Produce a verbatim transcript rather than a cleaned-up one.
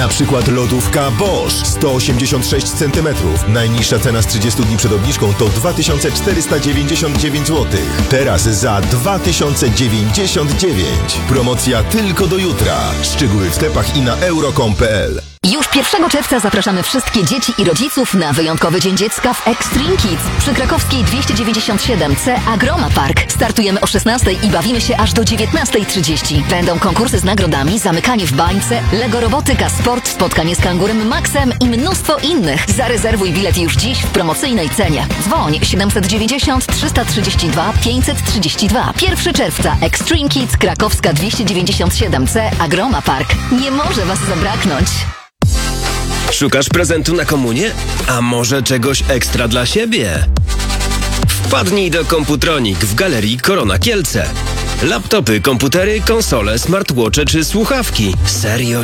Na przykład lodówka Bosch sto osiemdziesiąt sześć centymetrów. Najniższa cena z trzydziestu dni przed obniżką to dwa tysiące czterysta dziewięćdziesiąt dziewięć złotych. Teraz za dwa tysiące dziewięćdziesiąt dziewięć. Promocja tylko do jutra. Szczegóły w sklepach i na euro kropka com kropka p l. Już pierwszego czerwca zapraszamy wszystkie dzieci i rodziców na wyjątkowy Dzień Dziecka w Extreme Kids przy Krakowskiej dwieście dziewięćdziesiąt siedem C Agroma Park. Startujemy o szesnastej i bawimy się aż do dziewiętnastej trzydzieści. Będą konkursy z nagrodami, zamykanie w bańce, Lego Robotyka Sport, spotkanie z kangurem Maxem i mnóstwo innych. Zarezerwuj bilet już dziś w promocyjnej cenie. Dzwoń siedemset dziewięćdziesiąt trzysta trzydzieści dwa pięćset trzydzieści dwa. pierwszego czerwca Extreme Kids Krakowska dwieście dziewięćdziesiąt siedem C Agroma Park. Nie może was zabraknąć. Szukasz prezentu na komunię? A może czegoś ekstra dla siebie? Wpadnij do Komputronik w Galerii Korona Kielce. Laptopy, komputery, konsole, smartwatche czy słuchawki. Serio